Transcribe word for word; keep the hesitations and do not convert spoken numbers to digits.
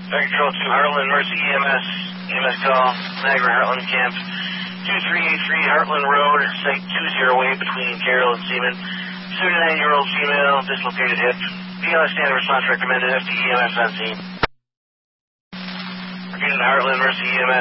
Vector Control two, Heartland, Mercy E M S, E M S call, Niagara Heartland Camp, two three eight three Heartland Road, Site two zero eight between Carroll and Seaman, seventy-nine-year-old female, dislocated hip, B L S standard response recommended, F T E M S on scene. Repeating Heartland, Mercy E M S.